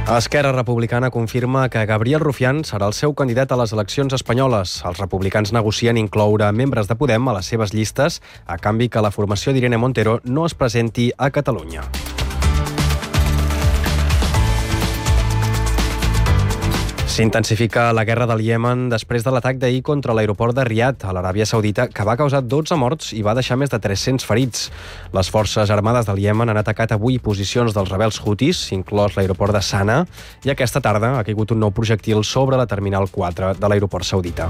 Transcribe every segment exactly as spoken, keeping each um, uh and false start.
Esquerra Republicana confirma que Gabriel Rufián serà el seu candidat a les eleccions espanyoles. Els republicans negocien incloure membres de Podem a les seves llistes a canvi que la formació d'Irene Montero no es presenti a Catalunya. S'intensifica la guerra del Iemen després de l'atac d'ahir contra l'aeroport de Riad, a l'Aràbia Saudita, que va causar dotze morts i va deixar més de tres-cents ferits. Les forces armades del Iemen han atacat avui posicions dels rebels Houthis, inclòs l'aeroport de Sana, i aquesta tarda ha caigut un nou projectil sobre la terminal quatre de l'aeroport saudita.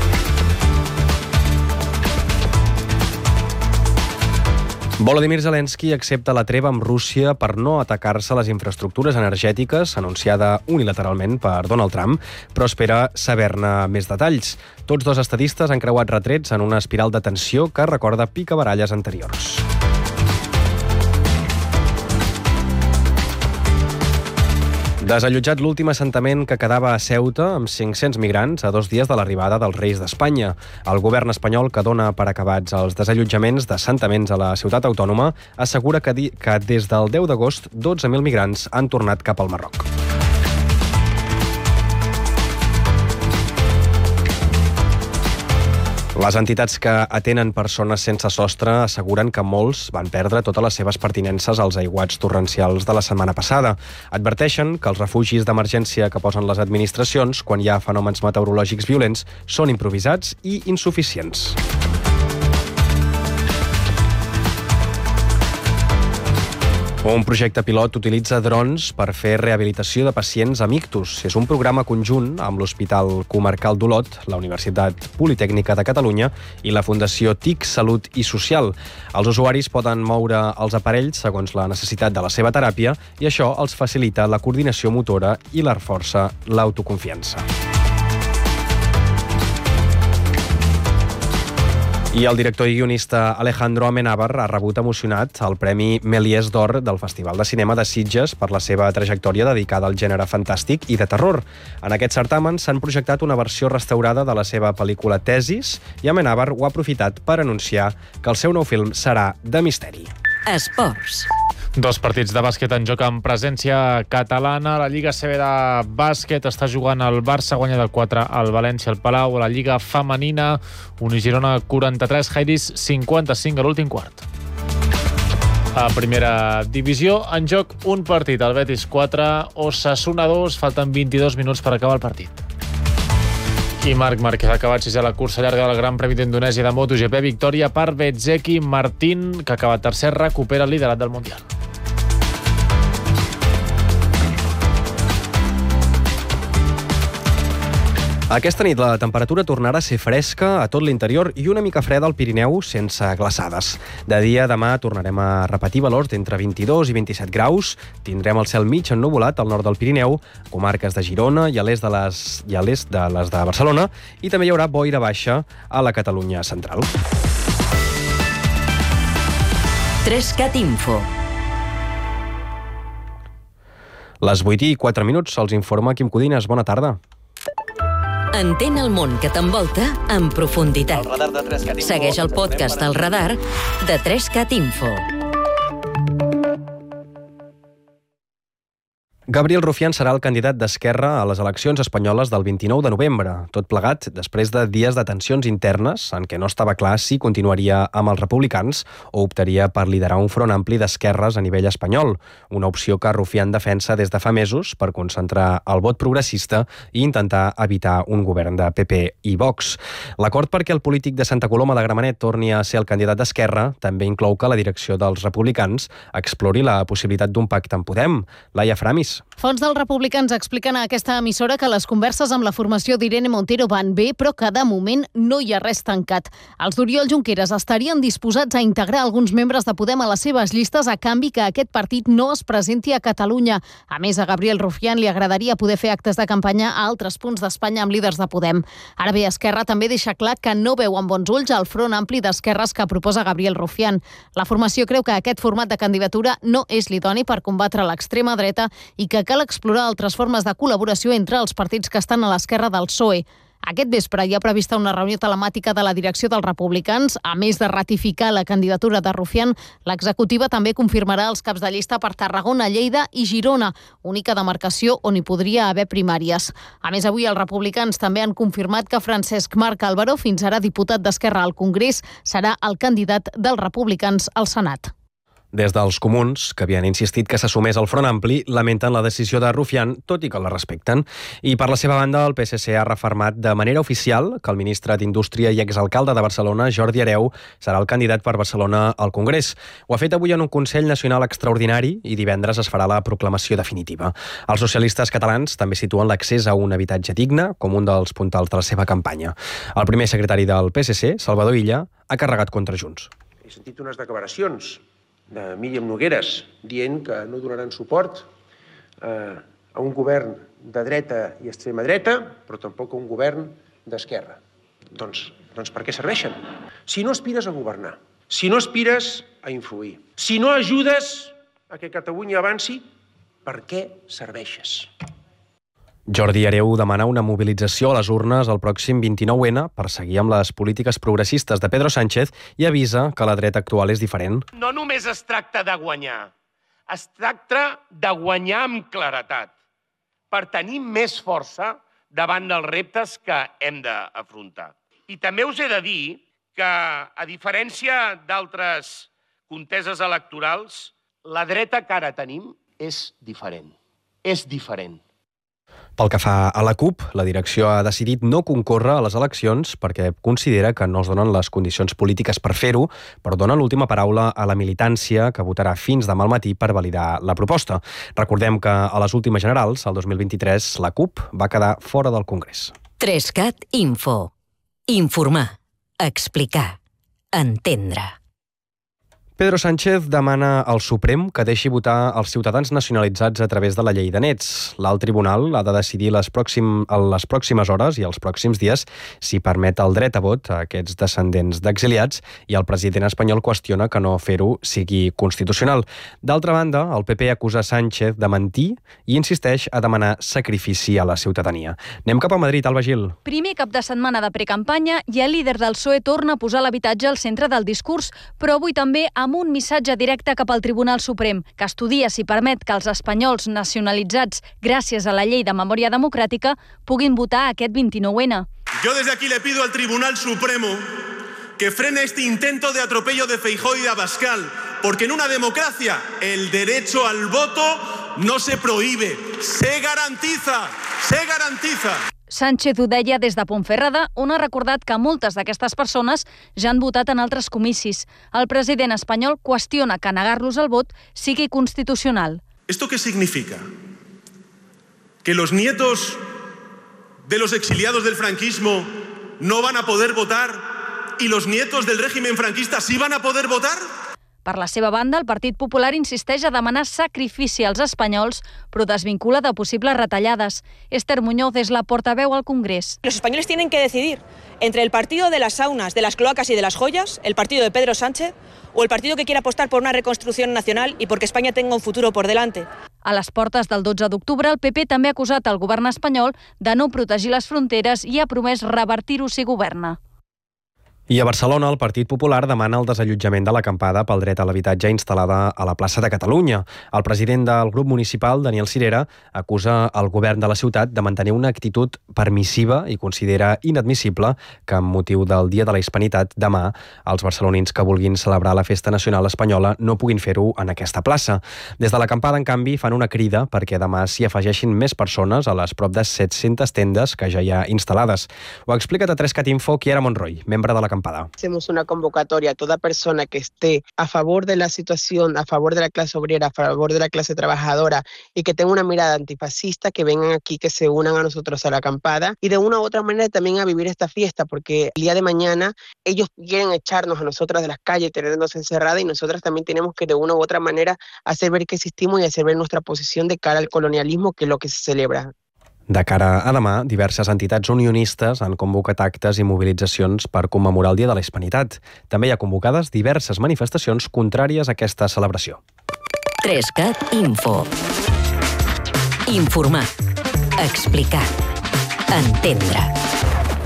Volodymyr Zelensky accepta la treva amb Rússia per no atacar-se les infraestructures energètiques, anunciada unilateralment per Donald Trump, però espera saber-ne més detalls. Tots dos estadistes han creuat retrets en una espiral de tensió que recorda picabaralles anteriors. Desallotjat l'últim assentament que quedava a Ceuta amb cinc-cents migrants a dos dies de l'arribada dels Reis d'Espanya. El govern espanyol, que dona per acabats els desallotjaments d'assentaments a la ciutat autònoma, assegura que, di- que des del deu d'agost dotze mil migrants han tornat cap al Marroc. Les entitats que atenen persones sense sostre asseguren que molts van perdre totes les seves pertinences als aiguats torrencials de la setmana passada. Adverteixen que els refugis d'emergència que posen les administracions quan hi ha fenòmens meteorològics violents són improvisats i insuficients. Un projecte pilot utilitza drons per fer rehabilitació de pacients amb ictus. És un programa conjunt amb l'Hospital Comarcal d'Olot, la Universitat Politècnica de Catalunya i la Fundació T I C Salut i Social. Els usuaris poden moure els aparells segons la necessitat de la seva teràpia i això els facilita la coordinació motora i la reforça l'autoconfiança. I el director i guionista Alejandro Amenábar ha rebut emocionat el Premi Méliès d'Or del Festival de Cinema de Sitges per la seva trajectòria dedicada al gènere fantàstic i de terror. En aquest certamen s'han projectat una versió restaurada de la seva pel·lícula Tesis i Amenábar ho ha aprofitat per anunciar que el seu nou film serà de misteri. Esports. Dos partits de bàsquet en joc amb presència catalana. La Lliga C B de bàsquet està jugant el Barça, guanya del quatre al València al Palau. A la Lliga femenina, Unigirona quaranta-tres, Jairis cinquanta-cinc a l'últim quart. A primera divisió, en joc un partit. El Betis quatre, Osasuna dos, falten vint-i-dos minuts per acabar el partit. I Marc Márquez ha acabat sisè a la cursa llarga del Gran Premi d'Indonèsia de MotoGP. Victòria per Bezzecchi. Martín, que ha acabat tercer, recupera el liderat del Mundial. Aquesta nit la temperatura tornarà a ser fresca a tot l'interior i una mica freda al Pirineu sense glaçades. De dia, demà, tornarem a repetir valors d'entre vint-i-dos i vint-i-set graus. Tindrem el cel mig ennuvolat al nord del Pirineu, comarques de Girona i a l'est de les, i a l'est de les de Barcelona, i també hi haurà boira baixa a la Catalunya central. Trescat Info. Les vuit i quatre minuts, els informa Quim Codines. Bona tarda. Entén el món que t'envolta en profunditat. El radar de Trescat Info. Segueix el podcast al Radar de Trescat Info. Gabriel Rufián serà el candidat d'Esquerra a les eleccions espanyoles del vint-i-nou de novembre. Tot plegat després de dies de tensions internes en què no estava clar si continuaria amb els republicans o optaria per liderar un front ampli d'esquerres a nivell espanyol, una opció que Rufián defensa des de fa mesos per concentrar el vot progressista i intentar evitar un govern de P P i Vox. L'acord perquè el polític de Santa Coloma de Gramenet torni a ser el candidat d'Esquerra també inclou que la direcció dels republicans explori la possibilitat d'un pacte amb Podem. Laia Framis. Fons dels republicans expliquen a aquesta emissora que les converses amb la formació d'Irene Montero van bé, però que de moment no hi ha res tancat. Els d'Oriol Junqueras estarien disposats a integrar alguns membres de Podem a les seves llistes a canvi que aquest partit no es presenti a Catalunya. A més, a Gabriel Rufián li agradaria poder fer actes de campanya a altres punts d'Espanya amb líders de Podem. Ara bé, Esquerra també deixa clar que no veu amb bons ulls el front ampli d'esquerres que proposa Gabriel Rufián. La formació creu que aquest format de candidatura no és l'idoni per combatre l'extrema dreta i que cal explorar altres formes de col·laboració entre els partits que estan a l'esquerra del P S O E. Aquest vespre hi ha prevista una reunió telemàtica de la direcció dels republicans. A més de ratificar la candidatura de Rufián, l'executiva també confirmarà els caps de llista per Tarragona, Lleida i Girona, única demarcació on hi podria haver primàries. A més, avui els republicans també han confirmat que Francesc Marc Álvaro, fins ara diputat d'Esquerra al Congrés, serà el candidat dels republicans al Senat. Des dels comuns, que havien insistit que s'assumés el Front Ampli, lamenten la decisió de Rufián, tot i que la respecten. I per la seva banda, el P S C ha refermat de manera oficial que el ministre d'Indústria i exalcalde de Barcelona, Jordi Hereu, serà el candidat per Barcelona al Congrés. Ho ha fet avui en un Consell Nacional extraordinari i divendres es farà la proclamació definitiva. Els socialistes catalans també situen l'accés a un habitatge digne com un dels puntals de la seva campanya. El primer secretari del P S C, Salvador Illa, ha carregat contra Junts. He sentit unes declaracions de Míriam Nogueres dient que no donaran suport eh, a un govern de dreta i extrema dreta, però tampoc a un govern d'esquerra. Doncs, doncs per què serveixen? Si no aspires a governar, si no aspires a influir, si no ajudes a que Catalunya avanci, per què serveixes? Jordi Hereu demana una mobilització a les urnes el pròxim vint-i-nou ene per seguir amb les polítiques progressistes de Pedro Sánchez i avisa que la dreta actual és diferent. No només es tracta de guanyar, es tracta de guanyar amb claretat per tenir més força davant dels reptes que hem d'afrontar. I també us he de dir que, a diferència d'altres conteses electorals, la dreta que ara tenim és diferent. És diferent. Pel que fa a la CUP, la direcció ha decidit no concórrer a les eleccions perquè considera que no es donen les condicions polítiques per fer-ho, però dona l'última paraula a la militància que votarà fins demà al matí per validar la proposta. Recordem que a les últimes generals, el dos mil vint-i-tres, la CUP va quedar fora del Congrés. Trescat Info. Informar. Explicar. Entendre. Pedro Sánchez demana al Suprem que deixi votar els ciutadans nacionalitzats a través de la llei de nets. L'alt tribunal ha de decidir les, pròxim, les pròximes hores i els pròxims dies si permet el dret a vot a aquests descendents d'exiliats i el president espanyol qüestiona que no fer-ho sigui constitucional. D'altra banda, el P P acusa Sánchez de mentir i insisteix a demanar sacrifici a la ciutadania. Anem cap a Madrid, Alba Gil. Primer cap de setmana de precampanya i el líder del P S O E torna a posar l'habitatge al centre del discurs, però avui també ha amb un missatge directe cap al Tribunal Suprem, que estudia si permet que els espanyols nacionalitzats, gràcies a la llei de memòria democràtica, puguin votar aquest vint-i-nou ene. Yo desde aquí le pido al Tribunal Supremo que frene este intento de atropello de Feijóo y de Abascal, porque en una democracia el derecho al voto no se prohíbe, se garantiza, se garantiza. Sánchez ho deia des de Ponferrada, on ha recordat que moltes d'aquestes persones ja han votat en altres comicis. El president espanyol qüestiona que negar-los el vot sigui constitucional. ¿Esto qué significa? ¿Que los nietos de los exiliados del franquismo no van a poder votar y los nietos del régimen franquista sí van a poder votar? Per la seva banda, el Partit Popular insisteix a demanar sacrifici als espanyols, però desvincula de possibles retallades. Esther Muñoz és la portaveu al Congrés. Los españoles tienen que decidir entre el partido de las saunas, de las cloacas y de las joyas, el partido de Pedro Sánchez, o el partido que quiere apostar por una reconstrucción nacional y porque España tenga un futuro por delante. A les portes del dotze d'octubre, el P P també ha acusat el govern espanyol de no protegir les fronteres i ha promès revertir-ho si governa. I a Barcelona, el Partit Popular demana el desallotjament de l'acampada pel dret a l'habitatge instal·lada a la plaça de Catalunya. El president del grup municipal, Daniel Cirera, acusa el govern de la ciutat de mantenir una actitud permissiva i considera inadmissible que, amb motiu del Dia de la Hispanitat, demà els barcelonins que vulguin celebrar la Festa Nacional Espanyola no puguin fer-ho en aquesta plaça. Des de l'acampada, en canvi, fan una crida perquè demà s'hi afegeixin més persones a les prop de set-centes tendes que ja hi ha instal·lades. Ho ha explicat a Trescat Info Chiara Monroy, membre de la acampada. Hacemos una convocatoria a toda persona que esté a favor de la situación, a favor de la clase obrera, a favor de la clase trabajadora y que tenga una mirada antifascista, que vengan aquí, que se unan a nosotros a la acampada y de una u otra manera también a vivir esta fiesta, porque el día de mañana ellos quieren echarnos a nosotras de las calles, tenernos encerradas, y nosotras también tenemos que de una u otra manera hacer ver que existimos y hacer ver nuestra posición de cara al colonialismo, que es lo que se celebra. De cara a demà, diverses entitats unionistes han convocat actes i mobilitzacions per commemorar el Dia de la Hispanitat. També hi ha convocades diverses manifestacions contràries a aquesta celebració. Trescat Info. Informar. Explicar. Entendre.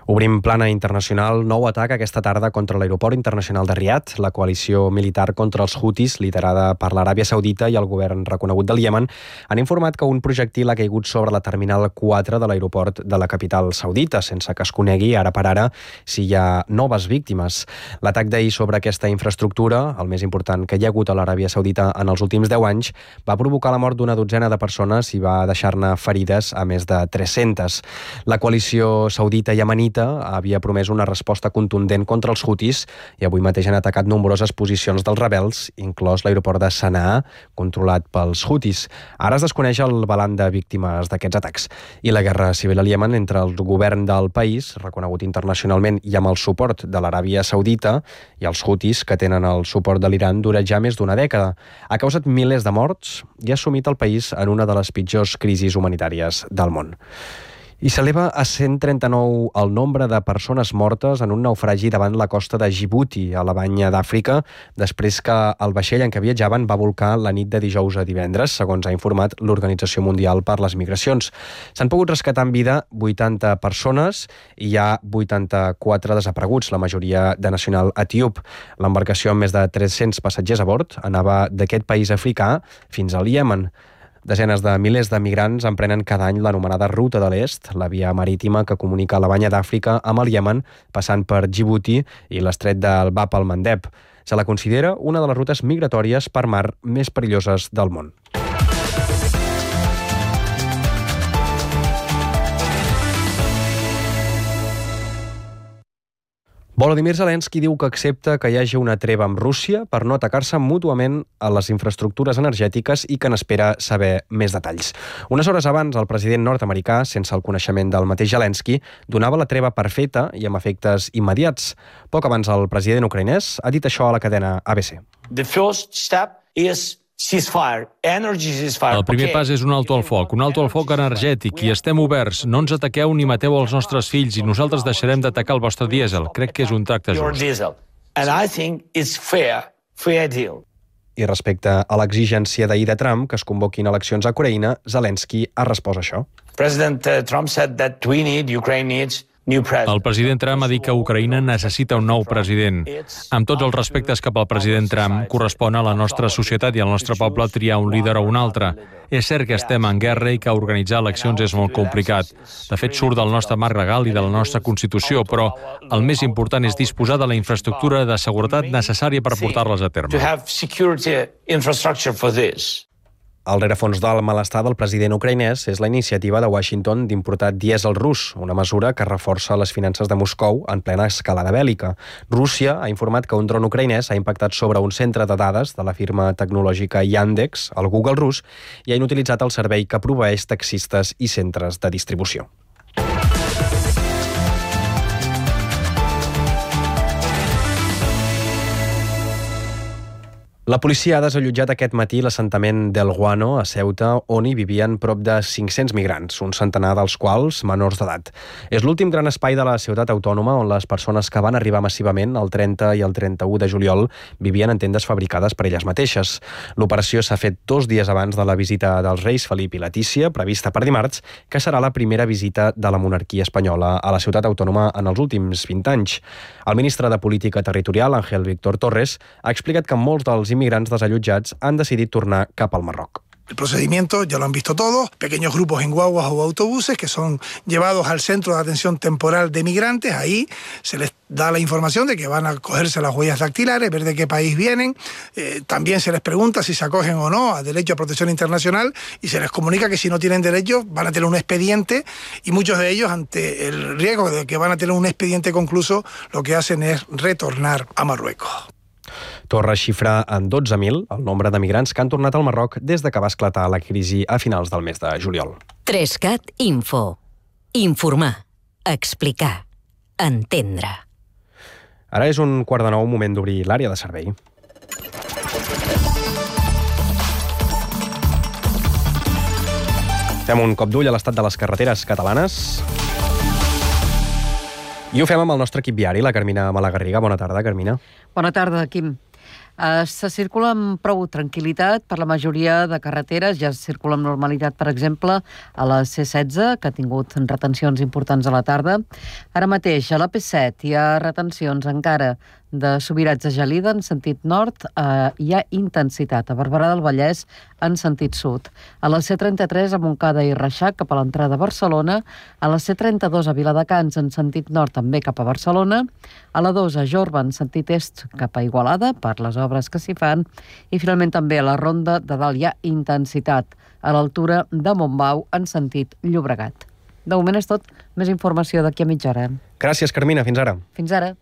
Obrim plana internacional, nou atac aquesta tarda contra l'aeroport internacional de Riad. La coalició militar contra els Houthis, liderada per l'Aràbia Saudita i el govern reconegut del Iemen, han informat que un projectil ha caigut sobre la terminal quatre de l'aeroport de la capital saudita, sense que es conegui ara per ara si hi ha noves víctimes. L'atac d'ahir sobre aquesta infraestructura, el més important que hi ha hagut a l'Aràbia Saudita en els últims deu anys, va provocar la mort d'una dotzena de persones i va deixar-ne ferides a més de tres-centes. La coalició saudita i iemenita havia promès una resposta contundent contra els Houthis i avui mateix han atacat nombroses posicions dels rebels, inclòs l'aeroport de Sanaa, controlat pels Houthis. Ara es desconeix el balanç de víctimes d'aquests atacs. I la guerra civil al Iemen entre el govern del país, reconegut internacionalment i amb el suport de l'Aràbia Saudita, i els Houthis, que tenen el suport de l'Iran, dura ja més d'una dècada. Ha causat milers de morts i ha sumit el país en una de les pitjors crisis humanitàries del món. I s'eleva a cent trenta-nou el nombre de persones mortes en un naufragi davant la costa de Djibouti, a la banya d'Àfrica, després que el vaixell en què viatjaven va volcar la nit de dijous a divendres, segons ha informat l'Organització Mundial per les Migracions. S'han pogut rescatar en vida vuitanta persones i hi ha vuitanta-quatre desapareguts, la majoria de nacional etíop. L'embarcació amb més de tres-cents passatgers a bord anava d'aquest país africà fins al Iemen. Desenes de milers de migrants emprenen cada any l'anomenada Ruta de l'Est, la via marítima que comunica la banya d'Àfrica amb el Iemen, passant per Djibouti i l'estret del Bab el-Mandeb. Se la considera una de les rutes migratòries per mar més perilloses del món. Volodymyr Zelensky diu que accepta que hi hagi una treva amb Rússia per no atacar-se mútuament a les infraestructures energètiques i que n'espera saber més detalls. Unes hores abans, el president nord-americà, sense el coneixement del mateix Zelensky, donava la treva per feta i amb efectes immediats. Poc abans, el president ucraïnès ha dit això a la cadena A B C. The first step is ceasefire, energy ceasefire. El primer pas és un alto al foc, un alto al foc energètic, i estem oberts. No ens ataqueu ni mateu els nostres fills i nosaltres deixarem d'atacar el vostre dièsel. Crec que és un tracte just. And I think it's fair, fair deal. I respecte a l'exigència d'ahir de Trump que es convoquin eleccions a Ucraïna, Zelensky ha respost això. President Trump said that we need, Ukraine needs El president Trump ha dit que Ucraïna necessita un nou president. Amb tots els respectes cap al president Trump, correspon a la nostra societat i al nostre poble triar un líder o un altre. És cert que estem en guerra i que organitzar eleccions és molt complicat. De fet, surt del nostre marc legal i de la nostra Constitució, però el més important és disposar de la infraestructura de seguretat necessària per portar-les a terme. El rerefons del malestar del president ucraïnès és la iniciativa de Washington d'importar dièsel rus, una mesura que reforça les finances de Moscou en plena escalada bèl·lica. Rússia ha informat que un dron ucraïnès ha impactat sobre un centre de dades de la firma tecnològica Yandex, el Google rus, i han utilitzat el servei que proveeix taxistes i centres de distribució. La policia ha desallotjat aquest matí l'assentament del Guano, a Ceuta, on hi vivien prop de cinc-cents migrants, un centenar dels quals menors d'edat. És l'últim gran espai de la ciutat autònoma on les persones que van arribar massivament el trenta i el trenta-u de juliol vivien en tendes fabricades per elles mateixes. L'operació s'ha fet dos dies abans de la visita dels reis Felip i Letícia, prevista per dimarts, que serà la primera visita de la monarquia espanyola a la ciutat autònoma en els últims vint anys. El ministre de Política Territorial, Ángel Víctor Torres, ha explicat que molts dels inmigrants desallotjats han decidit tornar cap al Marroc. El procedimiento ya lo han visto todos, pequeños grupos en guaguas o autobuses que son llevados al centro de atención temporal de migrantes. Ahí se les da la información de que van a cogerse las huellas dactilares, ver de qué país vienen. Eh, también se les pregunta si se acogen o no a derecho a protección internacional y se les comunica que si no tienen derecho van a tener un expediente, y muchos de ellos, ante el riesgo de que van a tener un expediente concluso, lo que hacen es retornar a Marruecos. Torres xifra en dotze mil el nombre de migrants que han tornat al Marroc des de que va esclatar la crisi a finals del mes de juliol. Trescat Info. Informar. Explicar. Entendre. Ara és un quart de nou, moment d'obrir l'àrea de servei. Fem un cop d'ull a l'estat de les carreteres catalanes. I ho fem amb el nostre equip viari, la Carmina Malagarriga. Bona tarda, Carmina. Bona tarda, Quim. Uh, se circula amb prou tranquil·litat per la majoria de carreteres. Ja es circula amb normalitat, per exemple, a la C setze, que ha tingut retencions importants a la tarda. Ara mateix, a la P set hi ha retencions encara de Subirats a Gelida en sentit nord, eh, hi ha intensitat a Barberà del Vallès en sentit sud. A la C trenta-tres a Montcada i Reixac cap a l'entrada a Barcelona, a la C trenta-dos a Viladecans en sentit nord també cap a Barcelona, a la dos a Jorba en sentit est cap a Igualada per les obres que s'hi fan i finalment també a la Ronda de Dalt hi ha intensitat a l'altura de Montbau en sentit Llobregat. De moment és tot. Més informació d'aquí a mitja hora. Gràcies, Carmina. Fins ara. Fins ara.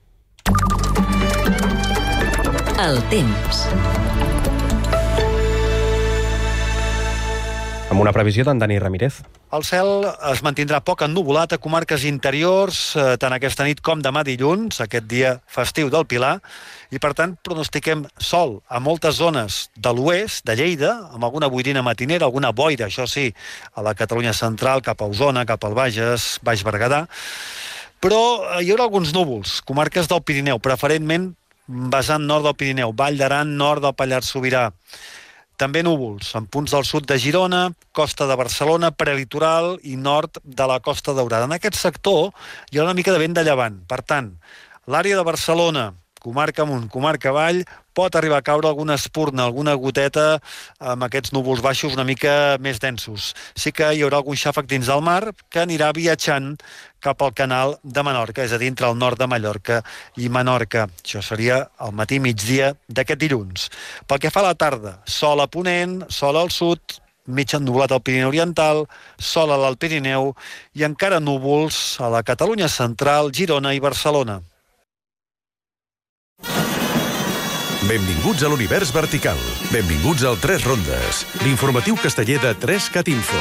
El temps. Amb una previsió d'en Dani Ramírez. El cel es mantindrà poc ennuvolat a comarques interiors, eh, tant aquesta nit com demà dilluns, aquest dia festiu del Pilar, i per tant pronostiquem sol a moltes zones de l'oest, de Lleida, amb alguna boirina matinera, alguna boira, això sí, a la Catalunya central, cap a Osona, cap al Bages, Baix Berguedà, però hi haurà alguns núvols, comarques del Pirineu, preferentment vessant nord del Pirineu, Vall d'Aran, nord del Pallars Sobirà. També núvols en punts del sud de Girona, costa de Barcelona, prelitoral i nord de la Costa Daurada. En aquest sector hi ha una mica de vent de llevant. Per tant, l'àrea de Barcelona, comarca amunt, comarca avall, pot arribar a caure alguna espurna, alguna goteta amb aquests núvols baixos una mica més densos. Sí que hi haurà algun xàfec dins del mar que anirà viatjant cap al canal de Menorca, és a dir, entre el nord de Mallorca i Menorca. Això seria al matí migdia d'aquest dilluns. Pel que fa a la tarda, sol a Ponent, sol al sud, mig ennuvolat al Pirineu Oriental, sol a l'Alt Pirineu i encara núvols a la Catalunya central, Girona i Barcelona. Benvinguts a l'univers vertical. Benvinguts al tres rondes, l'informatiu casteller de tres cat info.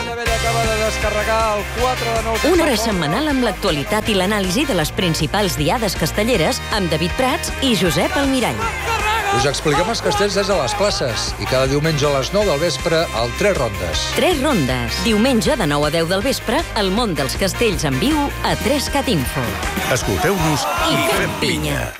Una hora setmanal amb l'actualitat i l'anàlisi de les principals diades castelleres amb David Prats i Josep Almirall. Us expliquem els castells des de les classes i cada diumenge a les nou del vespre al tres rondes. tres rondes. Diumenge de nou a deu del vespre, el món dels castells en viu a tres cat info. Escolteu-nos i, i fem pinya.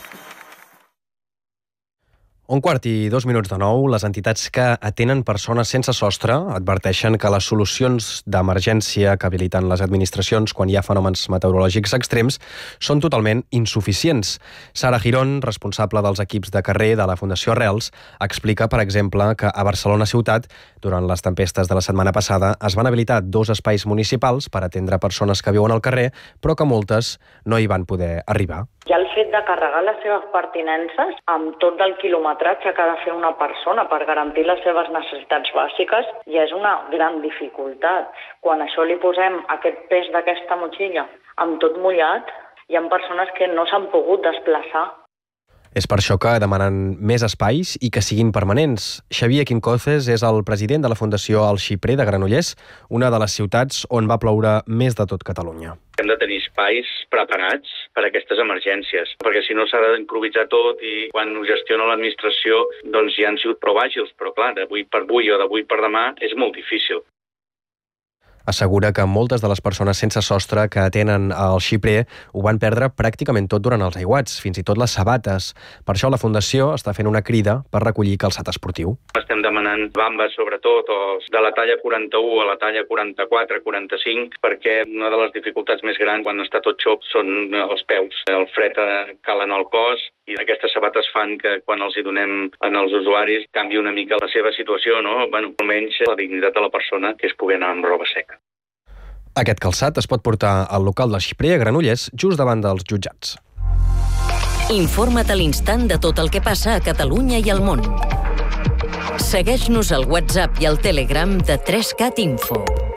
Un quart i dos minuts de nou, les entitats que atenen persones sense sostre adverteixen que les solucions d'emergència que habiliten les administracions quan hi ha fenòmens meteorològics extrems són totalment insuficients. Sara Girón, responsable dels equips de carrer de la Fundació Arrels, explica, per exemple, que a Barcelona ciutat, durant les tempestes de la setmana passada, es van habilitar dos espais municipals per atendre persones que viuen al carrer, però que moltes no hi van poder arribar. Ja el fet de carregar les seves pertinences amb tot el quilometratge que ha de fer una persona per garantir les seves necessitats bàsiques ja és una gran dificultat. Quan a això li posem aquest pes d'aquesta motxilla amb tot mullat, hi ha persones que no s'han pogut desplaçar. És per això que demanen més espais i que siguin permanents. Xavier Quincoces és el president de la Fundació El Xiprer de Granollers, una de les ciutats on va ploure més de tot Catalunya. Hem de tenir espais preparats per a aquestes emergències, perquè si no s'ha d'improvisar tot i quan ho gestiona l'administració doncs ja han sigut prou àgils, però clar, d'avui per avui o d'avui per demà és molt difícil. Assegura que moltes de les persones sense sostre que atenen al Xiprer ho van perdre pràcticament tot durant els aiguats, fins i tot les sabates. Per això la Fundació està fent una crida per recollir calçat esportiu. Estem demanant bambes, sobretot, o de la talla quaranta-u a la talla quaranta-quatre quaranta-cinc, perquè una de les dificultats més grans quan està tot xop són els peus. El fred cala en el cos i aquestes sabates fan que quan els hi donem als usuaris canvi una mica la seva situació, no? Bueno, almenys la dignitat de la persona, que és poder anar amb roba seca. Aquest calçat es pot portar al local del Xiprer a Granollers, just davant dels jutjats. Informa't a l'instant de tot el que passa a Catalunya i al món. Segueix-nos al WhatsApp i al Telegram de tres cat info.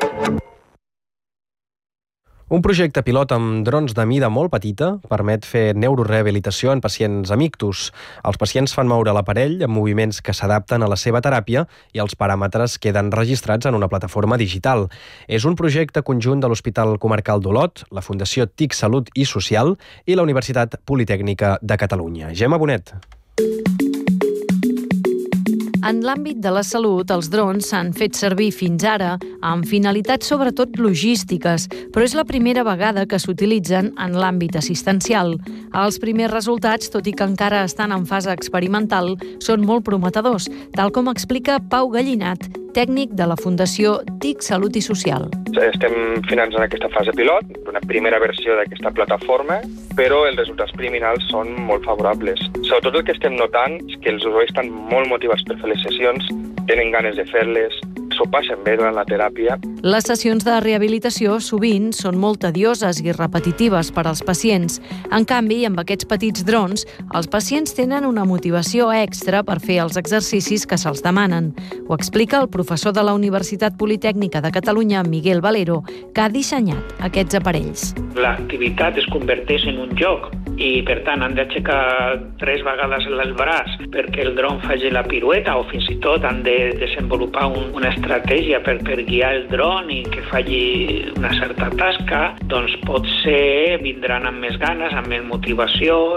Un projecte pilot amb drons de mida molt petita permet fer neurorehabilitació en pacients amb ictus. Els pacients fan moure l'aparell amb moviments que s'adapten a la seva teràpia i els paràmetres queden registrats en una plataforma digital. És un projecte conjunt de l'Hospital Comarcal d'Olot, la Fundació T I C Salut i Social i la Universitat Politècnica de Catalunya. Gemma Bonet. En l'àmbit de la salut, els drons s'han fet servir fins ara amb finalitats sobretot logístiques, però és la primera vegada que s'utilitzen en l'àmbit assistencial. Els primers resultats, tot i que encara estan en fase experimental, són molt prometedors, tal com explica Pau Gallinat, tècnic de la Fundació T I C Salut i Social. Estem finançant aquesta fase pilot, una primera versió d'aquesta plataforma, però els resultats preliminars són molt favorables. Sobretot el que estem notant és que els usuaris estan molt motivats per fer les sessions, tenen ganes de fer-les, s'ho passen bé durant la teràpia. Les sessions de rehabilitació sovint són molt tedioses i repetitives per als pacients. En canvi, amb aquests petits drons, els pacients tenen una motivació extra per fer els exercicis que se'ls demanen. Ho explica el professor de la Universitat Politècnica de Catalunya, Miguel Valero, que ha dissenyat aquests aparells. L'activitat es converteix en un joc i, per tant, han d'aixecar tres vegades el braç perquè el dron faci la pirueta o fins i tot han de desenvolupar un, una estratègia per, per guiar el dron i que faci una certa tasca, doncs potser vindran amb més ganes, amb més motivació.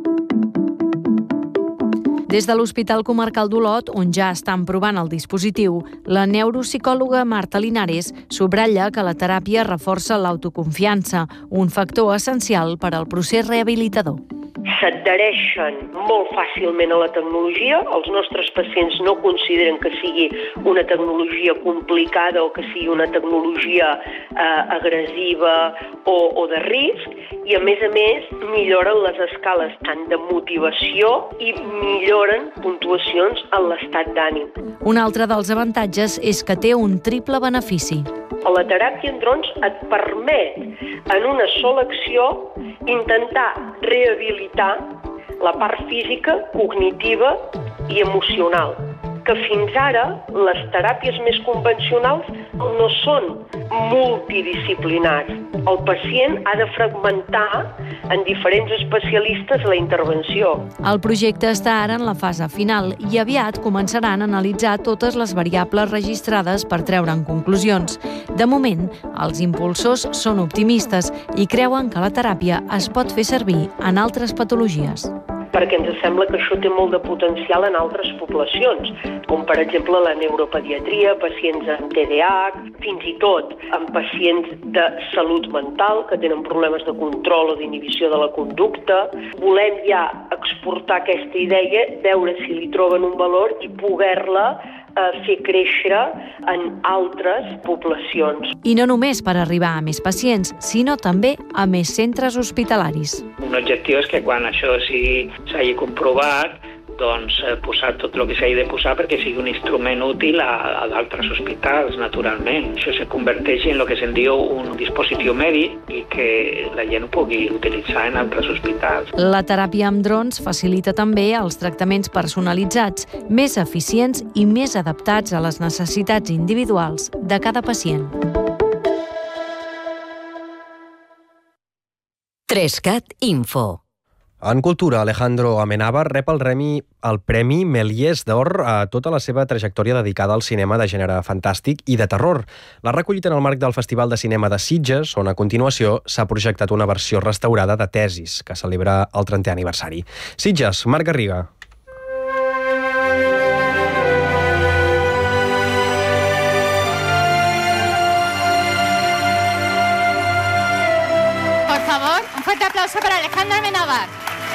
Des de l'Hospital Comarcal d'Olot, on ja estan provant el dispositiu, la neuropsicòloga Marta Linares subratlla que la teràpia reforça l'autoconfiança, un factor essencial per al procés rehabilitador. S'adhereixen molt fàcilment a la tecnologia. Els nostres pacients no consideren que sigui una tecnologia complicada o que sigui una tecnologia eh, agressiva o, o de risc, i a més a més milloren les escales tant de motivació i milloren puntuacions en l'estat d'ànim. Un altre dels avantatges és que té un triple benefici. La teràpia en drons et permet, en una sola acció, intentar rehabilitar la part física, cognitiva i emocional, que fins ara les teràpies més convencionals no són multidisciplinars. El pacient ha de fragmentar en diferents especialistes la intervenció. El projecte està ara en la fase final i aviat començaran a analitzar totes les variables registrades per treure'n conclusions. De moment, els impulsors són optimistes i creuen que la teràpia es pot fer servir en altres patologies. Perquè ens sembla que això té molt de potencial en altres poblacions, com per exemple la neuropediatria, pacients amb T D A H, fins i tot amb pacients de salut mental que tenen problemes de control o d'inhibició de la conducta. Volem ja exportar aquesta idea, veure si li troben un valor i poder-la a fer créixer en altres poblacions. I no només per arribar a més pacients, sinó també a més centres hospitalaris. Un objectiu és que quan això s'hagi comprovat, doncs posar tot el que s'hagi de posar perquè sigui un instrument útil a, a d'altres hospitals, naturalment. Això se converteix en el que se'n diu un dispositiu mèdic i que la gent ho pugui utilitzar en altres hospitals. La teràpia amb drons facilita també els tractaments personalitzats, més eficients i més adaptats a les necessitats individuals de cada pacient. Trescat Info. En cultura, Alejandro Amenábar rep el, remi, el Premi Méliès d'Or a tota la seva trajectòria dedicada al cinema de gènere fantàstic i de terror. L'ha recollit en el marc del Festival de Cinema de Sitges, on a continuació s'ha projectat una versió restaurada de Tesis, que celebra el trentè aniversari. Sitges, Marc Garriga. Por favor, un fuerte aplauso para Alejandro Amenábar.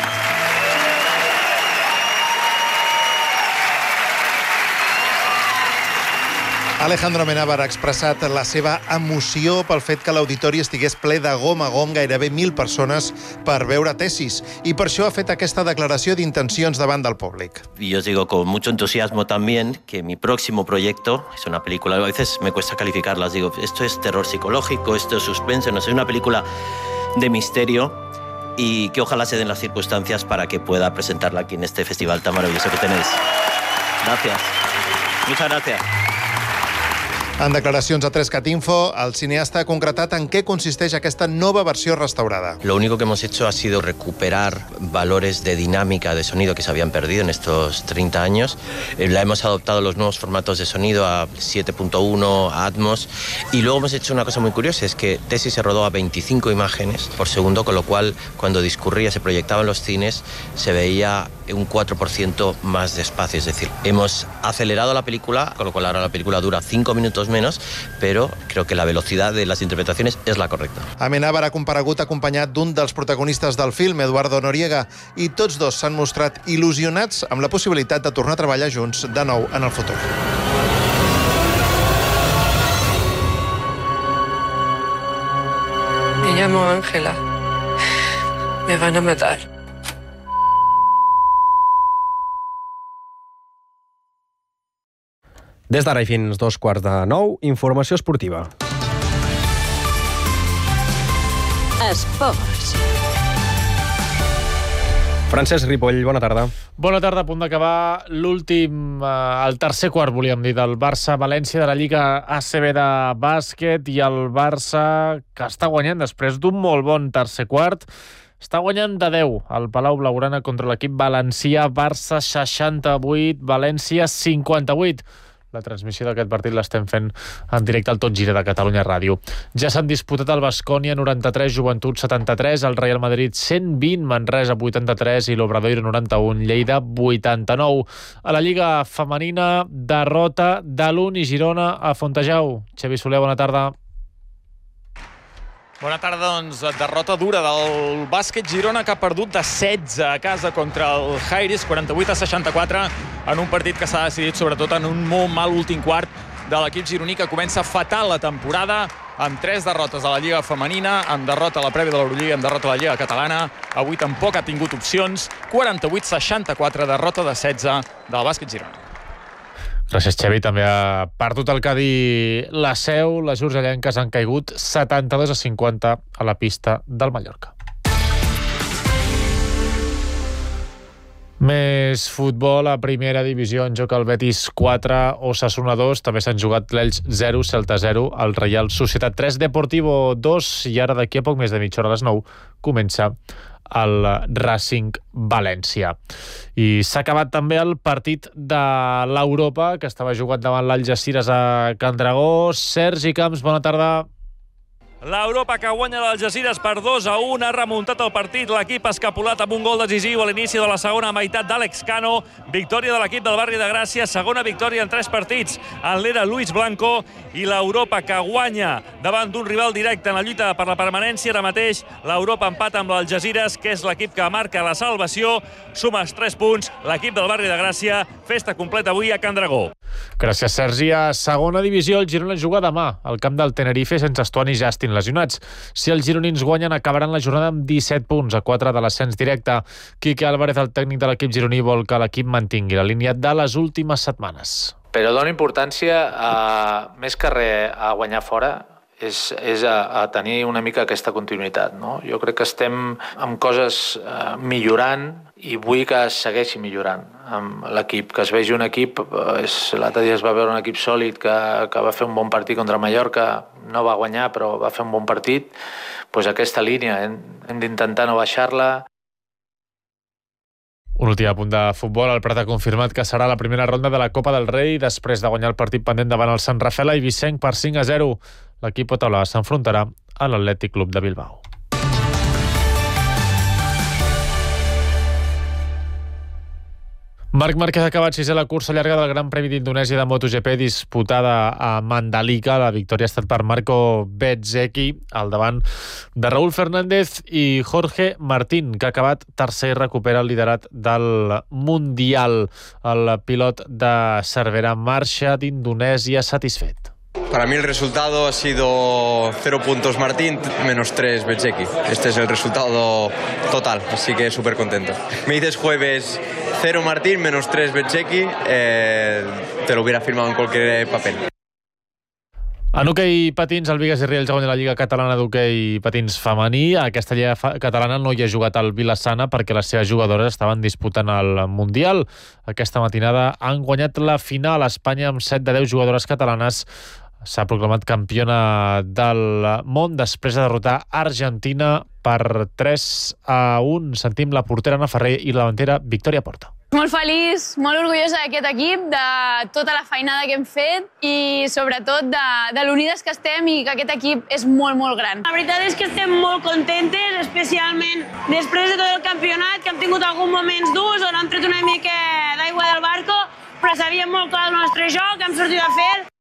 Alejandro Amenábar ha expressat la seva emoció pel fet que l'auditori estigués ple de gom a gom, gairebé mil persones, per veure Tesis. I per això ha fet aquesta declaració d'intencions davant del públic. Y yo digo con mucho entusiasmo también que mi próximo proyecto es una película, a veces me cuesta calificarlas, digo, esto es terror psicológico, esto es suspense, no sé, es una película de misterio y que ojalá se den las circunstancias para que pueda presentarla aquí en este festival tan maravilloso que tenéis. Gracias. Muchas gracias. En declaracions a Trescat Info, el cineasta ha concretat en què consisteix aquesta nova versió restaurada. Lo único que hemos hecho ha sido recuperar valores de dinámica de sonido que se habían perdido en estos treinta años. Eh, la hemos adoptado los nuevos formatos de sonido a siete punto uno, a Atmos, y luego hemos hecho una cosa muy curiosa, es que Tesis se rodó a veinticinco imágenes por segundo, con lo cual cuando discurría, se proyectaba en los cines, se veía un cuatro por ciento más despacio. Es decir, hemos acelerado la película, con lo cual ahora la película dura cinco minutos menos, però creo que la velocidad de las interpretaciones es la correcta. Amenábar ha comparegut acompanyat d'un dels protagonistes del film, Eduardo Noriega, i tots dos s'han mostrat il·lusionats amb la possibilitat de tornar a treballar junts de nou en el futur. Me llamo Ángela. Me van a matar. Des d'ara i fins dos quarts de nou, informació esportiva. Esports. Francesc Ripoll, bona tarda. Bona tarda, a punt d'acabar l'últim, eh, el tercer quart, volíem dir, del Barça-València de la Lliga A C B de bàsquet, i el Barça, que està guanyant després d'un molt bon tercer quart, està guanyant de deu al Palau Blaugrana contra l'equip valencià. Barça seixanta-vuit, València cinquanta-vuit. La transmissió d'aquest partit l'estem fent en directe al Tot Gira de Catalunya Ràdio. Ja s'han disputat el Baskonia noranta-tres, Joventut setanta-tres, el Real Madrid cent vint, Manresa vuitanta-tres i l'Obradoiro noranta-un, Lleida vuitanta-nou. A la Lliga Femenina, derrota de l'Uni Girona a Fontejau. Xavi Soler, bona tarda. Bona tarda, doncs, derrota dura del bàsquet Girona, que ha perdut de setze a casa contra el Jairis, quaranta-vuit a seixanta-quatre, en un partit que s'ha decidit sobretot en un molt mal últim quart de l'equip gironí, que comença fatal la temporada, amb tres derrotes a la Lliga Femenina, amb derrota a la prèvia de l'Eurolliga, amb derrota a la Lliga Catalana. Avui tampoc ha tingut opcions. quaranta-vuit a seixanta-quatre, derrota de setze del bàsquet Girona. Gràcies, Xavi. També ha perdut el Cadí la Seu. Les urgellenques han caigut setanta-dos a cinquanta a la pista del Mallorca. Més futbol a primera divisió. En joc el Betis quatre, Osasuna dos. També s'han jugat l'Elx zero, Celta zero, el Reial Societat tres, Deportivo dos. I ara, d'aquí a poc més de mitja hora, a les nou, comença el Racing València. I s'ha acabat també el partit de l'Europa, que estava jugant davant l'Algeciras a Can Dragó. Sergi Camps, bona tarda. L'Europa, que guanya l'Algeciras per dos a un, ha remuntat el partit. L'equip escapulat amb un gol decisiu a l'inici de la segona meitat d'Àlex Cano. Victòria de l'equip del Barri de Gràcia, segona victòria en tres partits en l'era Luis Blanco, i l'Europa, que guanya davant d'un rival directe en la lluita per la permanència. Ara mateix l'Europa empata amb l'Algeciras, que és l'equip que marca la salvació. Suma els tres punts l'equip del Barri de Gràcia. Festa completa avui a Can Dragó. Gràcies, Sergi. A segona divisió, el Girona juga demà al camp del Tenerife sense Estuani i Justin lesionats. Si els gironins guanyen, acabaran la jornada amb disset punts, a quatre de l'ascens directe. Quique Álvarez, el tècnic de l'equip gironí, vol que l'equip mantingui la línia de les últimes setmanes. Però dona importància, a, més que res, a guanyar fora, és, és a, a tenir una mica aquesta continuïtat, no? Jo crec que estem amb coses eh, millorant, i vull que es segueixi millorant amb l'equip, que es vegi un equip. L'altre dia es va veure un equip sòlid que, que va fer un bon partit contra Mallorca, no va guanyar però va fer un bon partit. Pues aquesta línia hem, hem d'intentar no baixar-la. Un últim apunt de futbol. El Prat ha confirmat que serà la primera ronda de la Copa del Rei després de guanyar el partit pendent davant el Sant Rafael i Vicenç per cinc a zero. L'equip Otaola s'enfrontarà a l'Atlètic Club de Bilbao. Marc Márquez ha acabat sisè a la cursa llarga del Gran Premi d'Indonèsia de MotoGP disputada a Mandalika. La victòria ha estat per Marco Bezzecchi al davant de Raúl Fernández i Jorge Martín, que ha acabat tercer i recupera el liderat del Mundial. El pilot de Cervera marxa d'Indonèsia satisfet. Para mí el resultado ha sido cero puntos Martín, menos tres Bezzecchi. Este es el resultado total, así que súper contento. Me dices jueves cero Martín, menos tres Bezzecchi, eh, te lo hubiera firmado en cualquier papel. En hoquei patins, el Bigues i Riells guanya la Lliga Catalana d'Hoquei Patins Femení. A aquesta Lliga Catalana no hi ha jugat el Vila-sana perquè les seves jugadores estaven disputant el Mundial. Aquesta matinada han guanyat la final a Espanya amb set de deu jugadores catalanes. S'ha proclamat campiona del món després de derrotar Argentina per tres a un. Sentim la portera Ana Ferrer i la davantera Victòria Porta. Molt feliç, molt orgullosa d'aquest equip, de tota la feinada que hem fet i sobretot de, de l'unides que estem i que aquest equip és molt, molt gran. La veritat és que estem molt contentes, especialment després de tot el campionat, que hem tingut tingut alguns moments durs on hem tret una mica d'aigua del barco, però sabíem molt clar el nostre joc, hem sortit a fer.